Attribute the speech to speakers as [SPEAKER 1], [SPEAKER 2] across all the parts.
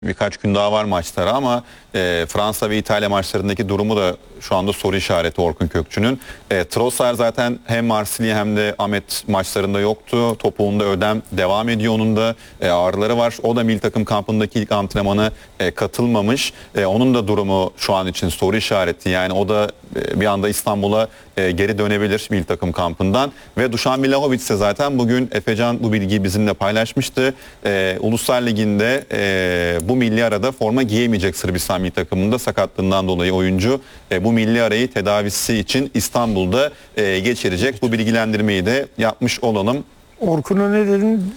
[SPEAKER 1] Birkaç gün daha var maçlara ama Fransa ve İtalya maçlarındaki durumu da şu anda soru işareti Orkun Kökçü'nün. Trossard zaten hem Marsilya hem de Ahmet maçlarında yoktu. Topuğunda ödem devam ediyor, onun da ağrıları var. O da milli takım kampındaki ilk antrenmana katılmamış. Onun da durumu şu an için soru işareti. Yani o da bir anda İstanbul'a geri dönebilir milli takım kampından. Ve Dušan Milahović ise zaten bugün Efecan bu bilgiyi bizimle paylaşmıştı. Uluslar Ligi'nde bu milli arada forma giyemeyecek Sırbistan milli takımında sakatlığından dolayı oyuncu bu milli arayı tedavisi için İstanbul'da geçirecek. Bu bilgilendirmeyi de yapmış olalım.
[SPEAKER 2] Orkun'un ne dedin?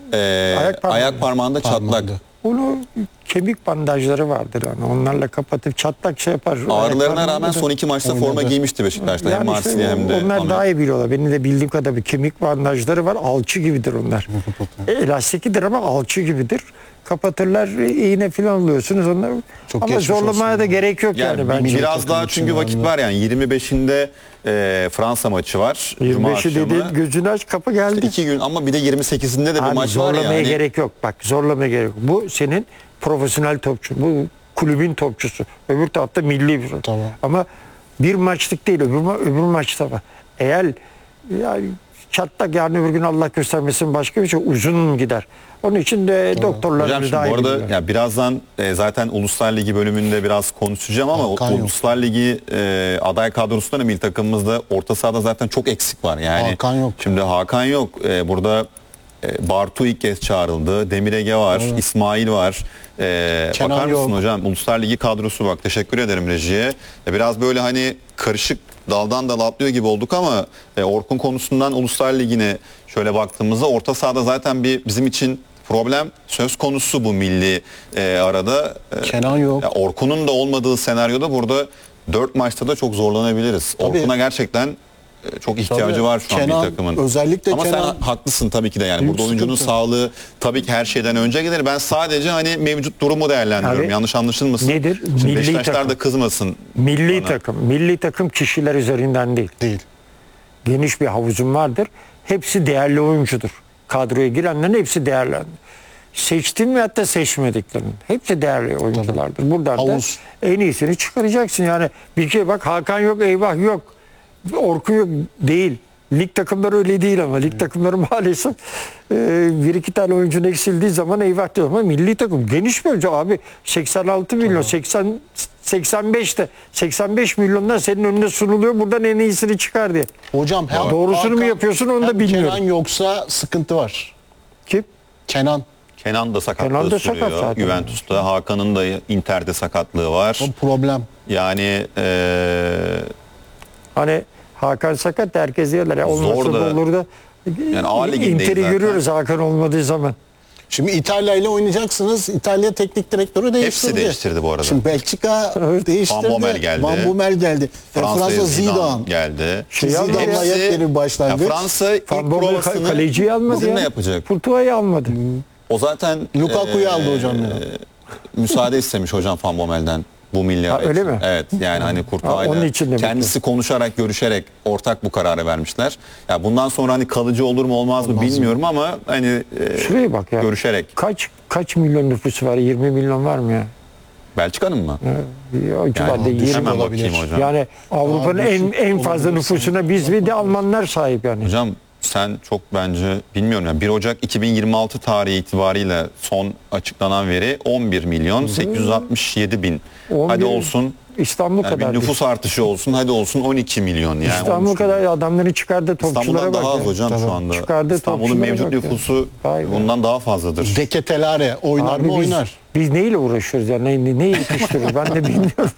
[SPEAKER 1] Ayak parmağında çatlak.
[SPEAKER 2] Onu kemik bandajları vardır yani. Onlarla kapatıp çatlak şey yapar.
[SPEAKER 1] Ağrılarına rağmen son iki maçta forma giymişti Beşiktaş'ta.
[SPEAKER 2] Yani
[SPEAKER 1] hem Marsilya hem de
[SPEAKER 2] onlar
[SPEAKER 1] Ahmet.
[SPEAKER 2] daha iyi biliyorlar. Benim de bildiğim kadar bir kemik bandajları var. Alçı gibidir onlar. Elastikidir ama alçı gibidir. Kapatırlar, iğne falan alıyorsunuz onlar.
[SPEAKER 3] Çok
[SPEAKER 2] ama
[SPEAKER 3] geçmiş
[SPEAKER 2] zorlamaya
[SPEAKER 3] olsun
[SPEAKER 2] da
[SPEAKER 3] ya.
[SPEAKER 2] gerek yok yani bence.
[SPEAKER 1] Biraz daha çünkü vakit var yani 25'inde Fransa maçı var. Cuma
[SPEAKER 2] 25'i dediğin
[SPEAKER 1] akşamı.
[SPEAKER 2] gözünü aç kapı geldi.
[SPEAKER 1] 2 gün ama bir de 28'inde de bir
[SPEAKER 2] Abi
[SPEAKER 1] maç var
[SPEAKER 2] zorlamaya
[SPEAKER 1] yani.
[SPEAKER 2] gerek yok. Bak zorlamaya gerek yok. Bu senin profesyonel topçu. Bu kulübün topçusu. Öbür tarafta milli bir.
[SPEAKER 3] Tamam.
[SPEAKER 2] Ama bir maçlık değil. Öbür maçta var. Eğer yani çatlak yarın öbür gün Allah göstermesin başka bir şey uzun gider. Onun için de
[SPEAKER 1] Hocam
[SPEAKER 2] doktorlarımız
[SPEAKER 1] şimdi
[SPEAKER 2] daha iyi
[SPEAKER 1] bu arada
[SPEAKER 2] bilirler.
[SPEAKER 1] ya birazdan zaten Uluslar Ligi bölümünde biraz konuşacağım ama
[SPEAKER 3] Hakan yok.
[SPEAKER 1] Uluslar Ligi aday kadrosunda da milli takımımızda orta sahada zaten çok eksik var. Yani
[SPEAKER 3] Hakan yok.
[SPEAKER 1] Şimdi Hakan yok. Burada Bartu ilk kez çağrıldı. Demir Ege var.
[SPEAKER 3] Evet.
[SPEAKER 1] İsmail var.
[SPEAKER 3] Kenan
[SPEAKER 1] Bakar mısın
[SPEAKER 3] yok.
[SPEAKER 1] hocam? Uluslar Ligi kadrosu bak. Teşekkür ederim rejiye. Biraz böyle hani karışık daldan dala atlıyor gibi olduk ama Orkun konusundan Uluslar Ligi'ne şöyle baktığımızda orta sahada zaten bizim için problem söz konusu bu milli arada.
[SPEAKER 3] Kenan yok.
[SPEAKER 1] Orkun'un da olmadığı senaryoda burada 4 maçta da çok zorlanabiliriz.
[SPEAKER 3] Tabii.
[SPEAKER 1] Orkun'a gerçekten çok ihtiyacı
[SPEAKER 3] Tabii.
[SPEAKER 1] var şu an
[SPEAKER 3] Kenan,
[SPEAKER 1] milli takımın.
[SPEAKER 3] özellikle
[SPEAKER 1] ama
[SPEAKER 3] Kenan-
[SPEAKER 1] sen haklısın tabii ki de yani.
[SPEAKER 3] Büyük
[SPEAKER 1] Burada oyuncunun
[SPEAKER 3] sıkıntı.
[SPEAKER 1] sağlığı tabii ki her şeyden önce gelir. Ben sadece hani mevcut durumu değerlendiriyorum.
[SPEAKER 2] Abi,
[SPEAKER 1] Yanlış anlaşılmasın.
[SPEAKER 2] nedir?
[SPEAKER 1] Şimdi
[SPEAKER 2] Milli
[SPEAKER 1] Beşiktaşlar
[SPEAKER 2] takım.
[SPEAKER 1] da kızmasın.
[SPEAKER 2] Milli
[SPEAKER 1] bana.
[SPEAKER 2] takım. Milli takım kişiler üzerinden değil.
[SPEAKER 3] Değil.
[SPEAKER 2] Geniş bir havuzum vardır. Hepsi değerli oyuncudur. Kadroya girenlerin hepsi değerli. Seçtin mi hatta seçmediklerin. Hepsi değerli oyunculardır. Buradan
[SPEAKER 3] Havuz.
[SPEAKER 2] da en iyisini çıkaracaksın. Yani bir kere bak Hakan yok, eyvah yok. Orkun yok değil. Lig takımları öyle değil ama lig takımları maalesef bir iki tane oyuncunun eksildiği zaman eyvah diyor ama milli takım geniş bir oyuncu abi 86 milyon 85'te 85 milyondan senin önüne sunuluyor buradan en iyisini çıkar diye.
[SPEAKER 3] Hocam hem
[SPEAKER 2] Doğrusunu mu
[SPEAKER 3] Hakan,
[SPEAKER 2] yapıyorsun onu da
[SPEAKER 3] hem
[SPEAKER 2] bilmiyorum.
[SPEAKER 3] Kenan yoksa sıkıntı var.
[SPEAKER 2] Kim?
[SPEAKER 3] Kenan.
[SPEAKER 1] Kenan da sakatlığı
[SPEAKER 2] Kenan da
[SPEAKER 1] sürüyor.
[SPEAKER 2] sakat zaten.
[SPEAKER 1] Juventus'ta. Hakan'ın da Inter'de sakatlığı var.
[SPEAKER 3] O problem.
[SPEAKER 1] Yani
[SPEAKER 2] Hani Hakan sakat herkes diyorlar ya olmasa
[SPEAKER 1] Zor
[SPEAKER 2] da
[SPEAKER 1] da.
[SPEAKER 2] olur da.
[SPEAKER 1] Yani A ligindeyiz
[SPEAKER 2] Inter'i
[SPEAKER 1] zaten.
[SPEAKER 2] görüyoruz Hakan olmadığı zaman.
[SPEAKER 3] Şimdi İtalya ile oynayacaksınız. İtalya teknik direktörü değiştirdi.
[SPEAKER 1] hepsi değiştirdi bu arada.
[SPEAKER 3] Şimdi Belçika değiştirdi.
[SPEAKER 1] Van Bommel geldi.
[SPEAKER 3] Van Bommel geldi.
[SPEAKER 1] Fransa'ya
[SPEAKER 3] Fransa
[SPEAKER 1] Zidane
[SPEAKER 3] Zidane.
[SPEAKER 1] geldi.
[SPEAKER 2] Zidane'la
[SPEAKER 3] Zidane'la yepyeni bir başlangıç.
[SPEAKER 1] Ya Fransa ilk
[SPEAKER 2] Van Bommel
[SPEAKER 1] provasını
[SPEAKER 2] kaleciyi almadı
[SPEAKER 1] bizimle
[SPEAKER 2] ya.
[SPEAKER 1] yapacak.
[SPEAKER 2] Kurtuva'yı almadı.
[SPEAKER 1] O zaten
[SPEAKER 3] Lukaku'yu aldı hocam ya.
[SPEAKER 1] müsaade istemiş hocam Van Bommel'den bu milli araya
[SPEAKER 2] öyle
[SPEAKER 1] için.
[SPEAKER 2] mi?
[SPEAKER 1] Evet yani hani
[SPEAKER 2] onun
[SPEAKER 1] Kurtuva'yla
[SPEAKER 2] için demek
[SPEAKER 1] kendisi konuşarak görüşerek ortak bu kararı vermişler. Ya bundan sonra hani kalıcı olur mu olmaz mı bilmiyorum ama hani
[SPEAKER 2] Şuraya bak ya.
[SPEAKER 1] görüşerek.
[SPEAKER 2] Kaç milyon nüfusu var? 20 milyon var mı ya?
[SPEAKER 1] Belçika'nın mı?
[SPEAKER 2] O civarda
[SPEAKER 1] Yani
[SPEAKER 2] 20
[SPEAKER 1] hemen
[SPEAKER 3] olabilir.
[SPEAKER 1] bakayım hocam.
[SPEAKER 2] Yani Avrupa'nın
[SPEAKER 3] düşük
[SPEAKER 2] en fazla
[SPEAKER 3] olabilir
[SPEAKER 2] nüfusuna biz ve de Almanlar sahip yani.
[SPEAKER 1] Hocam sen çok bence bilmiyorum yani 1 Ocak 2026 tarihi itibariyle son açıklanan veri 11 milyon 867 bin.
[SPEAKER 2] 11
[SPEAKER 1] Hadi olsun
[SPEAKER 2] İstanbul
[SPEAKER 1] yani bir
[SPEAKER 2] kadar.
[SPEAKER 1] nüfus artışı olsun hadi olsun 12 milyon yani.
[SPEAKER 2] İstanbul
[SPEAKER 1] 13
[SPEAKER 2] kadar adamların çıkardığı topçulara
[SPEAKER 1] İstanbul'dan
[SPEAKER 2] bak.
[SPEAKER 1] daha az
[SPEAKER 2] ya.
[SPEAKER 1] hocam şu anda.
[SPEAKER 2] Çıkardığı
[SPEAKER 1] İstanbul'un
[SPEAKER 2] topçulara
[SPEAKER 1] mevcut
[SPEAKER 2] bak ya.
[SPEAKER 1] nüfusu
[SPEAKER 2] Vay be.
[SPEAKER 1] bundan daha fazladır.
[SPEAKER 3] Deketelare oynar
[SPEAKER 2] Abi
[SPEAKER 3] mı oynar.
[SPEAKER 2] Biz neyle uğraşıyoruz ya? Ne yetiştiriyoruz? Ben de bilmiyorum.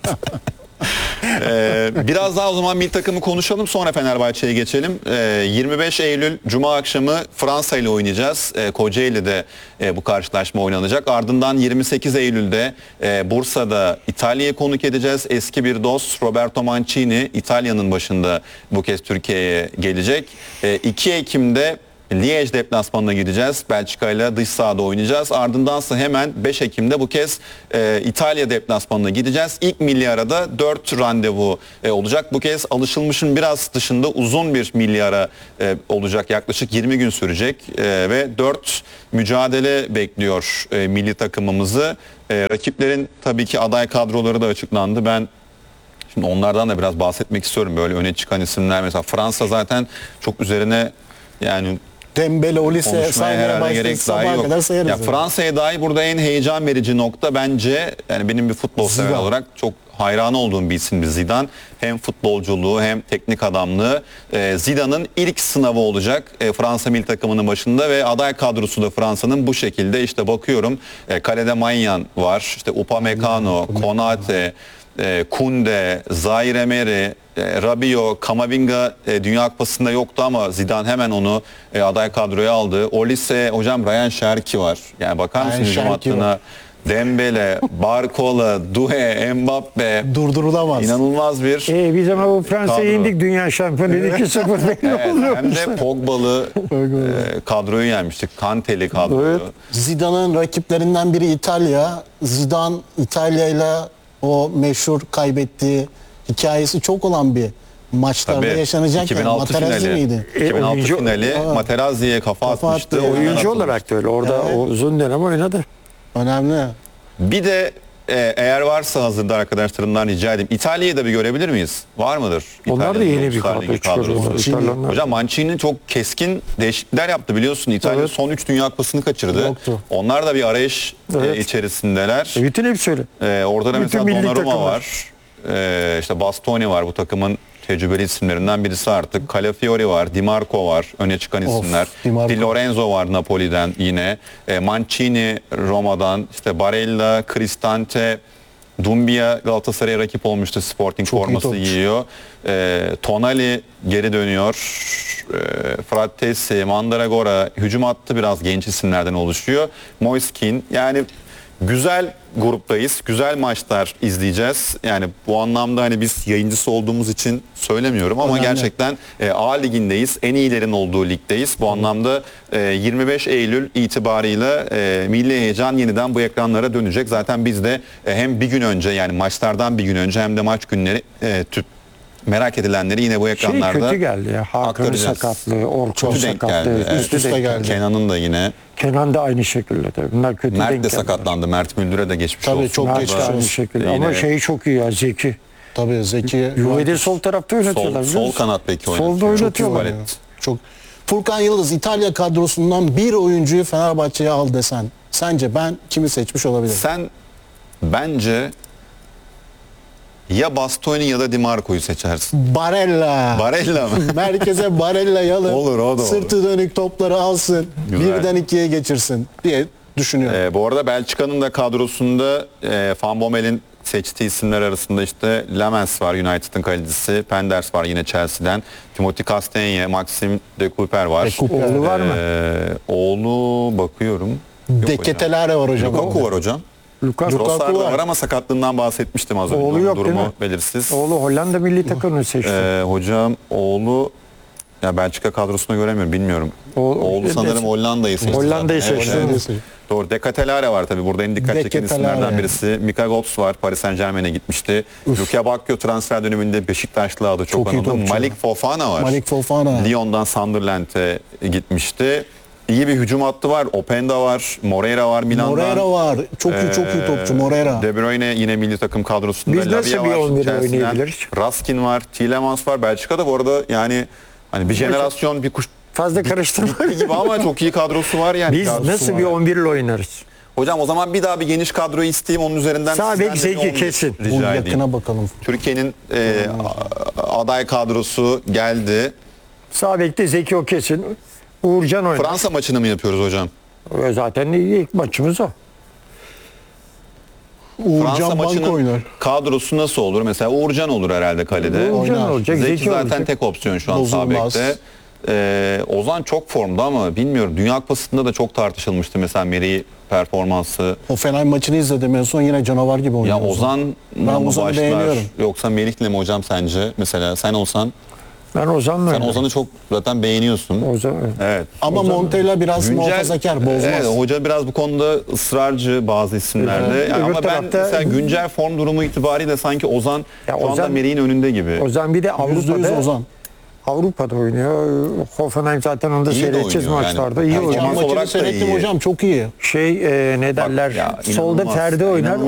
[SPEAKER 1] Biraz daha o zaman milli takımı konuşalım sonra Fenerbahçe'ye geçelim. 25 Eylül Cuma akşamı Fransa ile oynayacağız. Kocaeli'de bu karşılaşma oynanacak. Ardından 28 Eylül'de Bursa'da İtalya'ya konuk edeceğiz. Eski bir dost Roberto Mancini İtalya'nın başında bu kez Türkiye'ye gelecek. 2 Ekim'de Liège deplasmanına gideceğiz. Belçika ile dış sahada oynayacağız. Ardındansa hemen 5 Ekim'de bu kez İtalya deplasmanına gideceğiz. İlk milli arada 4 randevu olacak. Bu kez alışılmışın biraz dışında uzun bir milli ara olacak. Yaklaşık 20 gün sürecek ve 4 mücadele bekliyor milli takımımızı. Rakiplerin tabii ki aday kadroları da açıklandı. Ben şimdi onlardan da biraz bahsetmek istiyorum. Böyle öne çıkan isimler, mesela Fransa zaten çok üzerine yani
[SPEAKER 3] Dembele, Olise
[SPEAKER 1] konuşmaya
[SPEAKER 3] saymaya
[SPEAKER 1] herhalde
[SPEAKER 3] başladık.
[SPEAKER 1] gerek dahi
[SPEAKER 3] Sabaha
[SPEAKER 1] yok.
[SPEAKER 3] kadar sayarız.
[SPEAKER 1] Ya
[SPEAKER 3] yani.
[SPEAKER 1] Fransa'ya dair burada en heyecan verici nokta bence, yani benim bir futbol sever
[SPEAKER 3] Zidane.
[SPEAKER 1] olarak çok hayran olduğum bir isim Zidane. Hem futbolculuğu hem teknik adamlığı. Zidane'ın ilk sınavı olacak Fransa milli takımının başında ve aday kadrosu da Fransa'nın bu şekilde. İşte bakıyorum, kalede Maignan var, işte Upamecano, Konate, Kunde, Zaire Emery, Rabiot, Camavinga Dünya Kupası'nda yoktu ama Zidane hemen onu aday kadroya aldı. Olise, hocam Ryan Cherki var. Yani bakar
[SPEAKER 3] Ryan
[SPEAKER 1] mısınız hücum
[SPEAKER 3] Cherki
[SPEAKER 1] hattına?
[SPEAKER 3] var.
[SPEAKER 1] Dembele, Barcola, Doué, Mbappe.
[SPEAKER 3] Durdurulamaz.
[SPEAKER 1] İnanılmaz bir
[SPEAKER 2] Biz ama bu Fransa'yı
[SPEAKER 1] kadro.
[SPEAKER 2] yendik, dünya şampiyonu 2-0 belli oluyor.
[SPEAKER 1] hem de Pogba'lı kadroyu yenmiştik. Kanteli kadroyu.
[SPEAKER 2] Evet.
[SPEAKER 3] Zidane'ın rakiplerinden biri İtalya. Zidane İtalya'yla o meşhur kaybettiği hikayesi çok olan bir maçlarda
[SPEAKER 1] Tabii,
[SPEAKER 3] yaşanacak.
[SPEAKER 1] 2006
[SPEAKER 3] Materazzi
[SPEAKER 1] finali.
[SPEAKER 3] miydi?
[SPEAKER 1] 2006
[SPEAKER 2] oyuncu-
[SPEAKER 1] finali Materazzi'ye kafa
[SPEAKER 3] Kafa
[SPEAKER 1] atmıştı.
[SPEAKER 3] attı.
[SPEAKER 1] Oyundan
[SPEAKER 2] Oyuncu
[SPEAKER 1] atılmıştı.
[SPEAKER 2] olarak da öyle. Orada
[SPEAKER 3] Evet.
[SPEAKER 2] o uzun dönem oynadı.
[SPEAKER 3] Önemli.
[SPEAKER 1] Bir de eğer varsa hazırda arkadaşlarımdan rica edeyim. İtalya'yı da bir görebilir miyiz? Var mıdır?
[SPEAKER 2] Onlar da
[SPEAKER 1] İtalya'nın
[SPEAKER 2] yeni bir
[SPEAKER 1] Uluslar
[SPEAKER 2] kadro
[SPEAKER 1] Ligi kadrosu.
[SPEAKER 2] çıkarıyorlar. İtalyanlar.
[SPEAKER 1] Hocam Mancini çok keskin değişiklikler yaptı, biliyorsun. İtalya
[SPEAKER 2] Evet.
[SPEAKER 1] son 3 Dünya Kupası'nı kaçırdı.
[SPEAKER 3] Yoktu.
[SPEAKER 1] Onlar da bir arayış
[SPEAKER 2] Evet.
[SPEAKER 1] içerisindeler.
[SPEAKER 2] Bütün hepsi öyle.
[SPEAKER 1] Orada da
[SPEAKER 2] Bütün
[SPEAKER 1] mesela
[SPEAKER 2] milli
[SPEAKER 1] Donnarumma
[SPEAKER 2] takımlar.
[SPEAKER 1] var. İşte Bastoni var, bu takımın tecrübeli isimlerinden birisi artık. Calafiori var, Di Marco var, öne çıkan
[SPEAKER 3] Of,
[SPEAKER 1] isimler.
[SPEAKER 3] Di Marco.
[SPEAKER 1] Di Lorenzo var Napoli'den yine. Mancini Roma'dan, işte Barella, Cristante, Dumbia Galatasaray'a rakip olmuştu. Sporting
[SPEAKER 3] Çok iyi
[SPEAKER 1] forması
[SPEAKER 3] topçu.
[SPEAKER 1] giyiyor. Tonali geri dönüyor. Frattesi, Mandragora, hücum hattı biraz genç isimlerden oluşuyor. Moiskin, yani güzel gruptayız. Güzel maçlar izleyeceğiz. Yani bu anlamda hani biz yayıncısı olduğumuz için söylemiyorum ama
[SPEAKER 3] Önemli.
[SPEAKER 1] gerçekten A ligindeyiz. En iyilerin olduğu ligdeyiz. Bu anlamda 25 Eylül itibarıyla milli heyecan yeniden bu ekranlara dönecek. Zaten biz de hem bir gün önce, yani maçlardan bir gün önce, hem de maç günleri merak edilenleri yine bu ekranlarda
[SPEAKER 2] kötü geldi ya. Hakan'ın
[SPEAKER 1] aktaracağız.
[SPEAKER 2] sakatlığı, Orkun'un
[SPEAKER 1] Kötü denk
[SPEAKER 2] sakatlığı.
[SPEAKER 1] geldi. Evet.
[SPEAKER 2] Üstü
[SPEAKER 3] Üste
[SPEAKER 2] denk
[SPEAKER 3] geldi.
[SPEAKER 2] geldi.
[SPEAKER 1] Kenan'ın da yine.
[SPEAKER 2] Kenan da aynı şekilde tabii. Bunlar kötü denk
[SPEAKER 1] Mert de
[SPEAKER 2] geldiler.
[SPEAKER 1] sakatlandı. Mert Müldür'e de geçmiş
[SPEAKER 3] Tabii,
[SPEAKER 1] olsun.
[SPEAKER 3] çok
[SPEAKER 1] Bu da
[SPEAKER 3] geçmiş
[SPEAKER 2] Mert de aynı
[SPEAKER 3] olsun.
[SPEAKER 2] şekilde.
[SPEAKER 1] yine
[SPEAKER 2] Ama şey çok iyi ya, Zeki.
[SPEAKER 3] Tabii Zeki.
[SPEAKER 2] Juve'de sol tarafta oynatıyorlar. biliyor
[SPEAKER 1] sol
[SPEAKER 2] musun?
[SPEAKER 1] kanat peki
[SPEAKER 2] Solda
[SPEAKER 1] oynatıyor.
[SPEAKER 2] oynatıyorlar.
[SPEAKER 1] Çok iyi.
[SPEAKER 3] Çok. Furkan Yıldız İtalya kadrosundan bir oyuncuyu Fenerbahçe'ye al desen. Sence ben kimi seçmiş olabilirim?
[SPEAKER 1] Sen bence ya Bastoni ya da Di Marco'yu seçersin.
[SPEAKER 3] Barella.
[SPEAKER 1] Barella mı?
[SPEAKER 3] Merkeze Barella'yı alın.
[SPEAKER 1] Olur, o da olur.
[SPEAKER 3] Sırtı dönük topları alsın.
[SPEAKER 1] Güzel.
[SPEAKER 3] Birden ikiye geçirsin diye düşünüyorum.
[SPEAKER 1] Bu arada Belçika'nın da kadrosunda Van Bommel'in seçtiği isimler arasında işte Lamens var, United'ın kalecisi. Penders var yine Chelsea'den. Timothy Castagne, Maxim de Cooper var.
[SPEAKER 3] De Cooper.
[SPEAKER 2] Oğlu var mı?
[SPEAKER 1] Oğlu bakıyorum. Yok hocam.
[SPEAKER 3] Deketelare var hocam.
[SPEAKER 1] Lukaku var hocam.
[SPEAKER 2] Lukaku.
[SPEAKER 1] Trossard
[SPEAKER 3] var.
[SPEAKER 1] var ama sakatlığından bahsetmiştim az önce.
[SPEAKER 2] Oğlu
[SPEAKER 1] Onun
[SPEAKER 2] yok değil
[SPEAKER 1] durumu
[SPEAKER 2] mi?
[SPEAKER 1] belirsiz.
[SPEAKER 2] Oğlu Hollanda milli takımını seçti.
[SPEAKER 1] Hocam oğlu, ya Belçika kadrosuna göremiyorum, bilmiyorum. Oğlu sanırım Hollanda'yı seçti.
[SPEAKER 2] Hollanda'yı
[SPEAKER 1] zaten.
[SPEAKER 2] seçti.
[SPEAKER 3] Evet.
[SPEAKER 1] Doğru. Decatelare var tabii. Burada en dikkat çeken
[SPEAKER 3] Decatelare.
[SPEAKER 1] isimlerden birisi. Mika Götze var. Paris Saint-Germain'e gitmişti. Luka Bacchio transfer döneminde Beşiktaşlı adı çok
[SPEAKER 3] Çok iyi
[SPEAKER 1] anıldı.
[SPEAKER 3] topçu.
[SPEAKER 1] Malik Fofana var.
[SPEAKER 3] Malik Fofana.
[SPEAKER 1] Lyon'dan Sunderland'e gitmişti. İyi bir hücum hattı var. Openda var. Moreira var Milan'dan.
[SPEAKER 3] Moreira var. Çok iyi topçu Moreira.
[SPEAKER 1] De Bruyne yine milli takım kadrosunda.
[SPEAKER 2] Biz nasıl
[SPEAKER 1] Lavia
[SPEAKER 2] bir
[SPEAKER 1] var
[SPEAKER 2] 11
[SPEAKER 1] Chelsea'den.
[SPEAKER 2] oynayabiliriz?
[SPEAKER 1] Raskin var. Tielemans var. Belçika'da bu arada yani hani bir jenerasyon, bir kuş
[SPEAKER 2] Fazla karıştırma.
[SPEAKER 1] gibi ama çok iyi kadrosu var yani.
[SPEAKER 2] Biz
[SPEAKER 1] Kadrosu
[SPEAKER 2] nasıl
[SPEAKER 1] var.
[SPEAKER 2] bir 11 ile oynarız?
[SPEAKER 1] Hocam o zaman bir daha bir geniş kadroyu isteyeyim, onun üzerinden
[SPEAKER 2] Sağ
[SPEAKER 1] sizden
[SPEAKER 2] bek
[SPEAKER 1] de
[SPEAKER 2] Zeki
[SPEAKER 1] bir 11
[SPEAKER 2] kesin.
[SPEAKER 3] Bu
[SPEAKER 1] rica edeyim.
[SPEAKER 3] yakına bakalım.
[SPEAKER 1] Türkiye'nin aday kadrosu geldi.
[SPEAKER 2] Sağ bekte Zeki o kesin. Uğurcan oynar.
[SPEAKER 1] Fransa maçını mı yapıyoruz hocam?
[SPEAKER 2] Zaten ilk maçımız o.
[SPEAKER 1] Fransa
[SPEAKER 3] Uğurcan Bank
[SPEAKER 1] maçının
[SPEAKER 3] oynar.
[SPEAKER 1] kadrosu nasıl olur? Mesela Uğurcan olur herhalde kalede.
[SPEAKER 2] Uğurcan
[SPEAKER 3] Oynar.
[SPEAKER 2] olacak,
[SPEAKER 1] Zeki
[SPEAKER 2] Zeki
[SPEAKER 1] zaten
[SPEAKER 2] olacak.
[SPEAKER 1] tek opsiyon şu an sağ
[SPEAKER 3] Bozulmaz.
[SPEAKER 1] bekte. Ozan çok formda ama bilmiyorum. Dünya Kupası'nda da çok tartışılmıştı mesela Merih performansı.
[SPEAKER 3] Hoffenheim maçını izledim en son, yine canavar gibi oynuyor.
[SPEAKER 1] Ya Ozan'la
[SPEAKER 3] Ben
[SPEAKER 1] mı
[SPEAKER 3] Ozan'ı
[SPEAKER 1] başlar
[SPEAKER 3] beğeniyorum.
[SPEAKER 1] yoksa Merih'le mi hocam sence? Mesela sen olsan
[SPEAKER 2] Ben Ozan'la
[SPEAKER 1] Sen
[SPEAKER 2] oynadım.
[SPEAKER 1] Ozan'ı çok zaten beğeniyorsun.
[SPEAKER 2] Ozan,
[SPEAKER 1] Evet.
[SPEAKER 3] Ama Montella biraz muhafazakar, bozmaz.
[SPEAKER 1] Evet, hoca biraz bu konuda ısrarcı bazı isimlerde.
[SPEAKER 2] Evet.
[SPEAKER 1] Yani
[SPEAKER 2] Öbür
[SPEAKER 1] ama ben
[SPEAKER 2] tarafta-
[SPEAKER 1] mesela güncel form durumu itibariyle sanki Ozan
[SPEAKER 2] Ya
[SPEAKER 1] şu anda
[SPEAKER 2] Ozan-
[SPEAKER 1] Merih'in önünde gibi.
[SPEAKER 2] Ozan bir de
[SPEAKER 3] %100
[SPEAKER 2] Avrupa'da
[SPEAKER 3] Ozan.
[SPEAKER 2] Avrupa'da oynuyor. Hoffenheim zaten onu da
[SPEAKER 1] İyi de
[SPEAKER 2] seyredeceğiz
[SPEAKER 1] oynuyor
[SPEAKER 2] maçlarda.
[SPEAKER 1] yani.
[SPEAKER 2] İyi
[SPEAKER 1] Performans
[SPEAKER 2] oynuyor.
[SPEAKER 3] Maçını
[SPEAKER 1] olarak da
[SPEAKER 3] seyrettim
[SPEAKER 1] iyi.
[SPEAKER 3] hocam, çok iyi.
[SPEAKER 2] Ne derler?
[SPEAKER 1] ya,
[SPEAKER 2] Solda
[SPEAKER 1] inanılmaz,
[SPEAKER 2] Ferdi oynar.
[SPEAKER 1] inanılmaz